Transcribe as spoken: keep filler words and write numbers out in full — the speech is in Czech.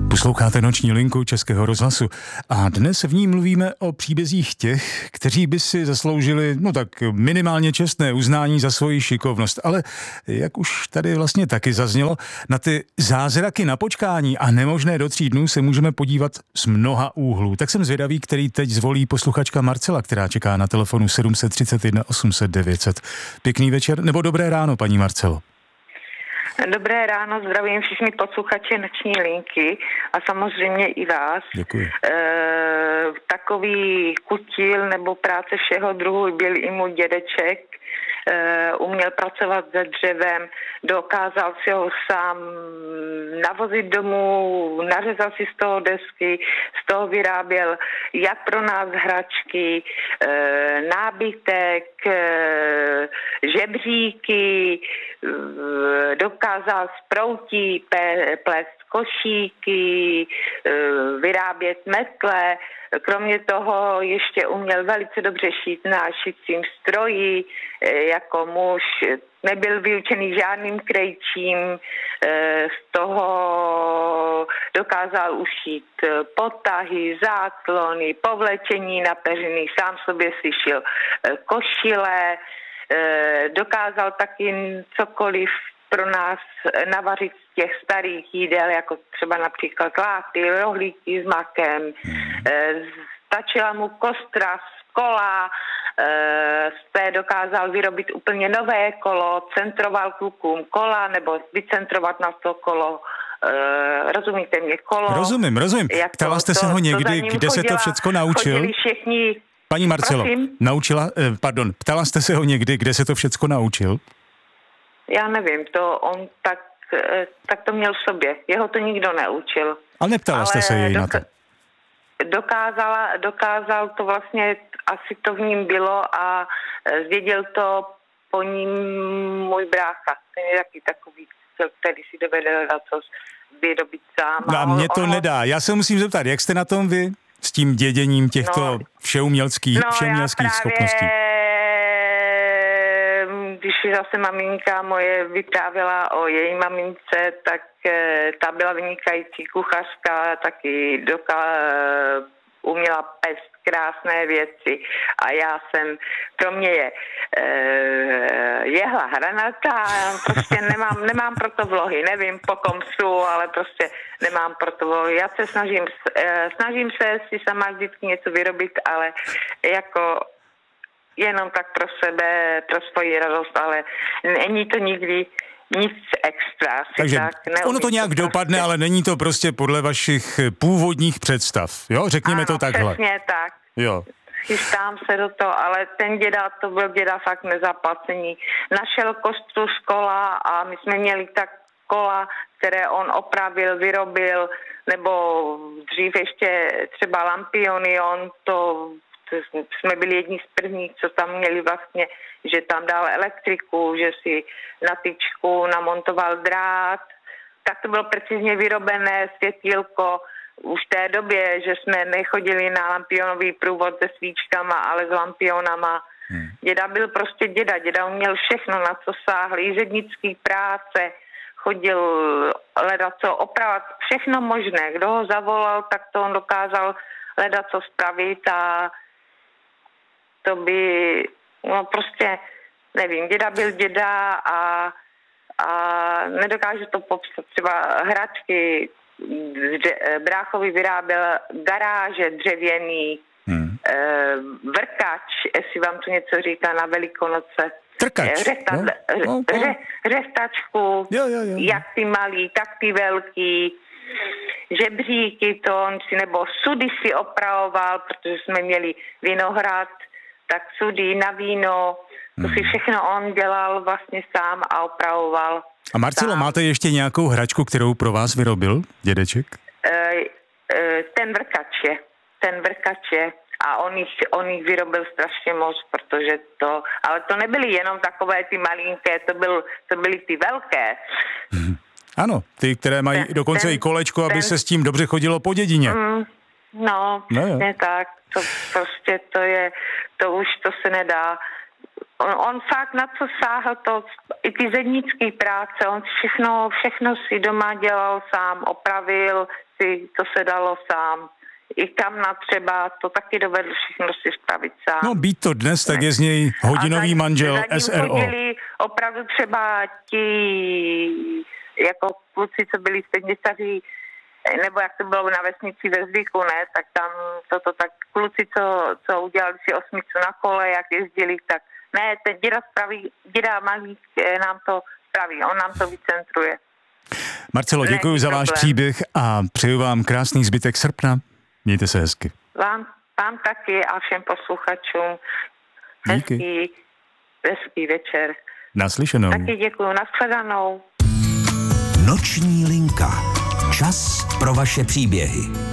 Posloucháte Noční linku Českého rozhlasu a dnes v ní mluvíme o příbězích těch, kteří by si zasloužili, no tak minimálně čestné uznání za svoji šikovnost. Ale jak už tady vlastně taky zaznělo, na ty zázraky na počkání a nemožné do tří dnů se můžeme podívat z mnoha úhlů. Tak jsem zvědavý, který teď zvolí posluchačka Marcela, která čeká na telefonu sedm set třicet jedna osm set devět set. Pěkný večer nebo dobré ráno, paní Marcelo. Dobré ráno, zdravím všichni posluchače Noční linky a samozřejmě i vás. Děkuji. E, takový kutil nebo práce všeho druhu byl i můj dědeček. E, uměl pracovat se dřevem, dokázal si ho sám navozit domů, nařezal si z toho desky, z toho vyráběl jak pro nás hračky, e, nábytek, e, žebříky, e, dokázal z proutí plést košíky, vyrábět metle. Kromě toho ještě uměl velice dobře šít na šicím stroji. Jako muž nebyl vyučený žádným krejčím. Z toho dokázal ušít potahy, záklony, povlečení na peřiny. Sám sobě si šil košile. Dokázal taky cokoliv pro nás navařit z těch starých jídel, jako třeba například kláty, rohlíky s makem. Stačila mu kostra z kola, z té dokázal vyrobit úplně nové kolo, centroval klukům kola, nebo vycentrovat na to kolo. Rozumíte mě, kolo? Rozumím, rozumím. Ptala jste se ho někdy, kde se to všecko naučil? Všichni. Paní Marcelo, Prosím? naučila, pardon, ptala jste se ho někdy, kde se to všecko naučil? Já nevím, to on tak, tak to měl v sobě. Jeho to nikdo neučil. Ale neptala jste se jej doka- na to? Dokázala, dokázal to vlastně, asi to v ním bylo a zdědil to po ním můj brácha. Ten je taky takový, který si dovede dát co vyrobit sám. No a mě to ono... nedá. Já se musím zeptat, jak jste na tom vy s tím děděním těchto no, všeumělských, no, všeumělských schopností? Když zase maminka moje vyprávěla o její mamince, tak ta byla vynikající kuchařka, taky doka, uměla pést krásné věci a já jsem, pro mě je e, jehla hranatá, prostě nemám, nemám pro to vlohy, nevím po kom jsou, ale prostě nemám pro to vlohy. Já se snažím, e, snažím se si sama vždycky něco vyrobit, ale jako jenom tak pro sebe, pro svoji radost, ale není to nikdy nic extra. Takže tak ono to nějak to dopadne, prostě... ale není to prostě podle vašich původních představ, jo? Řekněme ano, to takhle. Přesně tak. Jo. Chystám se do toho, ale ten děda, to byl děda fakt nezaplacený. Našel kostru z kola a my jsme měli tak kola, které on opravil, vyrobil, nebo dřív ještě třeba lampiony, on to jsme byli jedni z prvních, co tam měli vlastně, že tam dal elektriku, že si na tyčku namontoval drát. Tak to bylo precizně vyrobené světýlko už v té době, že jsme nechodili na lampionový průvod se svíčkama, ale s lampionama. Hmm. Děda byl prostě děda, děda uměl všechno, na co sáhl, jízednický práce, chodil hledat co opravovat, všechno možné. Kdo ho zavolal, tak to on dokázal hledat co spravit a to by, no prostě, nevím, děda byl děda a, a nedokážu to popsat. Třeba hračky, bráchovi vyráběl garáže dřevěný, hmm. e, vrkač, jestli vám to něco říká na Velikonoce. Trkač. Řesta, no, no, no. Ře, řestačku, jo, jo, jo. jak ty malý, tak ty velký. Žebříky to on si, nebo sudy si opravoval, protože jsme měli vinohrad, tak sudy na víno, to hmm. si všechno on dělal vlastně sám a opravoval. A Marcelo, sám. Máte ještě nějakou hračku, kterou pro vás vyrobil dědeček? E, e, ten vrkač je, ten vrkač je. A on jich, on jich vyrobil strašně moc, protože to, ale to nebyly jenom takové ty malinké, to, byl, to byly ty velké. Hmm. Ano, ty, které mají ten, dokonce ten, i kolečko, aby ten, se s tím dobře chodilo po dědině. Mm, no, no ne tak, to prostě to je, to už to se nedá. On, on fakt na co sáhl, to i ty zednické práce, on všechno, všechno si doma dělal sám, opravil si, co se dalo sám. I kamna třeba, to taky dovedl všechno si spravit sám. No být to dnes, tak je z něj hodinový za, manžel za S R O. chodili opravdu třeba ti, jako kluci, co byli stejně staří, nebo jak to bylo na vesnici ve Zvyku, ne, tak tam toto tak kluci, co, co udělali si osmicu na kole, jak jezdili, tak ne, ten děda spraví, děda Malík nám to spraví, on nám to vycentruje. Marcelo, děkuji ne, za váš problém. Příběh a přeju vám krásný zbytek srpna. Mějte se hezky. Vám, vám taky a všem posluchačům hezký, hezký večer. Naslyšenou. Taky děkuji, nashledanou. Noční linka. Čas pro vaše příběhy.